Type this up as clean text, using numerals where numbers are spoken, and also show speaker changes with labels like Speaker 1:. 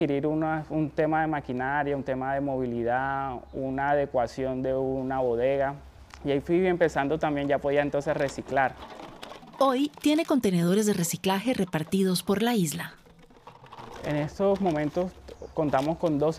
Speaker 1: Adquirir un tema de maquinaria, un tema de movilidad, una adecuación de una bodega. Y ahí fui empezando también, ya podía entonces reciclar.
Speaker 2: Hoy tiene contenedores de reciclaje repartidos por la isla.
Speaker 1: En estos momentos contamos con 2